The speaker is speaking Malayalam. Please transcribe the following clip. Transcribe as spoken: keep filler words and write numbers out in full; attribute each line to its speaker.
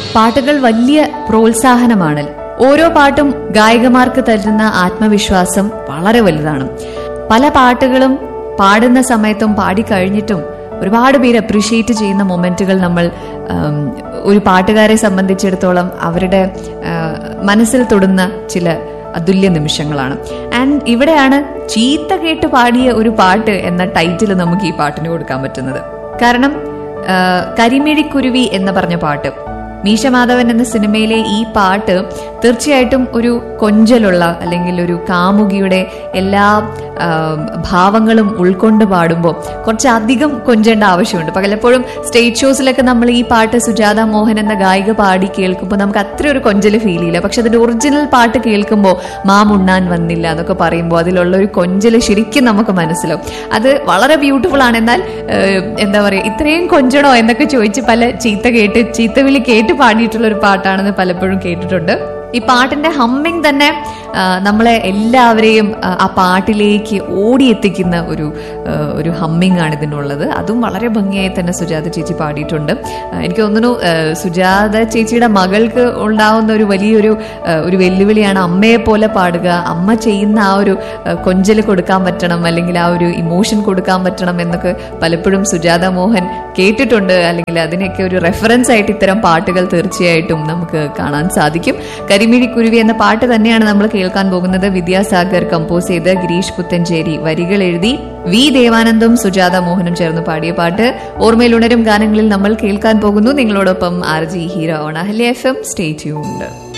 Speaker 1: പാട്ടുകൾ വലിയ പ്രോത്സാഹനമാണ്. ഓരോ പാട്ടും ഗായകമാർക്ക് തരുന്ന ആത്മവിശ്വാസം വളരെ വലുതാണ്. പല പാട്ടുകളും പാടുന്ന സമയത്തും പാടിക്കഴിഞ്ഞിട്ടും ഒരുപാട് പേര് അപ്രീഷിയേറ്റ് ചെയ്യുന്ന മൊമെന്റുകൾ നമ്മൾ ഒരു പാട്ടുകാരെ സംബന്ധിച്ചിടത്തോളം അവരുടെ മനസ്സിൽ തൊടുന്ന ചില അതുല്യ നിമിഷങ്ങളാണ്. ആൻഡ് ഇവിടെയാണ് ചീത്ത കേട്ട് പാടിയ ഒരു പാട്ട് എന്ന ടൈറ്റിൽ നമുക്ക് ഈ പാട്ടിന് കൊടുക്കാൻ പറ്റുന്നത്. കാരണം കരിമിഴിക്കുരുവി എന്ന് പറഞ്ഞ പാട്ട്, മീശമാധവൻ എന്ന സിനിമയിലെ ഈ പാട്ട് തീർച്ചയായിട്ടും ഒരു കൊഞ്ചലുള്ള അല്ലെങ്കിൽ ഒരു കാമുകിയുടെ എല്ലാ ഭാവങ്ങളും ഉൾക്കൊണ്ട് പാടുമ്പോൾ കുറച്ചധികം കൊഞ്ചേണ്ട ആവശ്യമുണ്ട്. പലപ്പോഴും സ്റ്റേജ് ഷോസിലൊക്കെ നമ്മൾ ഈ പാട്ട് സുജാത മോഹൻ എന്ന ഗായിക പാടി കേൾക്കുമ്പോൾ നമുക്ക് അത്ര ഒരു കൊഞ്ചല് ഫീൽ ചെയ്യില്ല. പക്ഷെ അതിന്റെ ഒറിജിനൽ പാട്ട് കേൾക്കുമ്പോൾ മാം ഉണ്ണാൻ വന്നില്ല എന്നൊക്കെ പറയുമ്പോൾ അതിലുള്ള ഒരു കൊഞ്ചല് ശരിക്കും നമുക്ക് മനസ്സിലാവും. അത് വളരെ ബ്യൂട്ടിഫുൾ ആണ്. എന്നാൽ എന്താ പറയുക, ഇത്രയും കൊഞ്ചണോ എന്നൊക്കെ ചോദിച്ച് പല ചീത്ത കേട്ട് ചീത്തവിളി കേട്ട് പാടിയിട്ടുള്ള ഒരു പാട്ടാണെന്ന് പലപ്പോഴും കേട്ടിട്ടുണ്ട്. ഈ പാട്ടിന്റെ ഹമ്മിങ് തന്നെ നമ്മളെ എല്ലാവരെയും ആ പാട്ടിലേക്ക് ഓടിയെത്തിക്കുന്ന ഒരു ഒരു ഹമ്മിങ് ആണ് ഇതിനുള്ളത്. അതും വളരെ ഭംഗിയായി തന്നെ സുജാത ചേച്ചി പാടിയിട്ടുണ്ട്. എനിക്ക് തോന്നുന്നു സുജാത ചേച്ചിയുടെ മകൾക്ക് ഉണ്ടാവുന്ന ഒരു വലിയൊരു ഒരു വെല്ലുവിളിയാണ് അമ്മയെ പോലെ പാടുക. അമ്മ ചെയ്യുന്ന ആ ഒരു കൊഞ്ചല് കൊടുക്കാൻ പറ്റണം, അല്ലെങ്കിൽ ആ ഒരു ഇമോഷൻ കൊടുക്കാൻ പറ്റണം എന്നൊക്കെ പലപ്പോഴും സുജാത മോഹൻ കേട്ടിട്ടുണ്ട്. അല്ലെങ്കിൽ അതിനൊക്കെ ഒരു റെഫറൻസ് ആയിട്ട് ഇത്തരം പാട്ടുകൾ തീർച്ചയായിട്ടും നമുക്ക് കാണാൻ സാധിക്കും. കരിമിഴിക്കുരുവി എന്ന പാട്ട് തന്നെയാണ് നമ്മൾ കേൾക്കാൻ പോകുന്നത്. വിദ്യാസാഗർ കമ്പോസ് ചെയ്ത് ഗിരീഷ് പുത്തഞ്ചേരി വരികൾ എഴുതി വി ദേവാനന്ദും സുജാത മോഹനും ചേർന്ന് പാടിയ പാട്ട് ഓർമ്മയിൽ ഉണരും ഗാനങ്ങളിൽ നമ്മൾ കേൾക്കാൻ പോകുന്നു. നിങ്ങളോടൊപ്പം R G hero on Ahalya F M. Stay tuned.